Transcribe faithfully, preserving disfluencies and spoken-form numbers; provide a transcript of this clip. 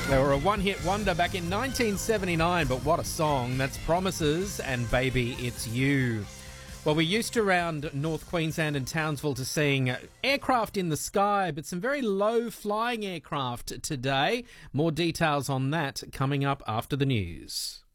They were a one-hit wonder back in nineteen seventy-nine, but what a song. That's Promises and Baby It's You. Well, we're used to around North Queensland and Townsville to seeing aircraft in the sky, but some very low-flying aircraft today. More details on that coming up after the news.